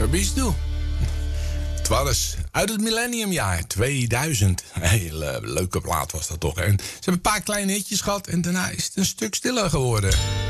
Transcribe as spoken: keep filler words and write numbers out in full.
Wie toe? Het was uit het millenniumjaar tweeduizend. Een hele leuke plaat was dat toch. En ze hebben een paar kleine hitjes gehad en daarna is het een stuk stiller geworden.